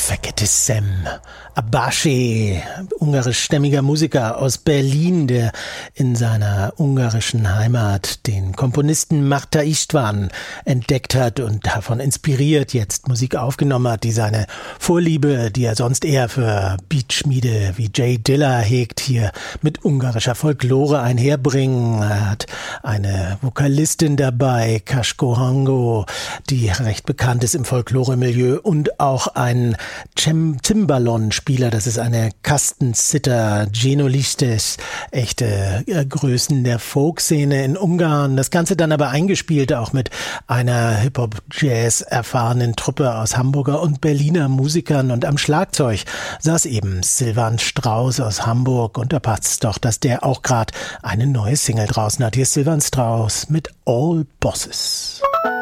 Vergette Sam Abashe, ungarischstämmiger Musiker aus Berlin, der in seiner ungarischen Heimat den Komponisten Marta István entdeckt hat und davon inspiriert jetzt Musik aufgenommen hat, die seine Vorliebe, die er sonst eher für Beatschmiede wie Jay Dilla hegt, hier mit ungarischer Folklore einherbringen. Er hat eine Vokalistin dabei, Kasko Hango, die recht bekannt ist im Folklore-Milieu, und auch einen Cimbalom-Spieler, das ist eine Kastensitter, Geno Listes, echte Größen der Folkszene in Ungarn. Das Ganze dann aber eingespielt auch mit einer Hip-Hop-Jazz erfahrenen Truppe aus Hamburger und Berliner Musikern, und am Schlagzeug saß eben Silvan Strauss aus Hamburg, und da passt's doch, dass der auch gerade eine neue Single draußen hat. Hier ist Silvan Strauss mit All Bosses.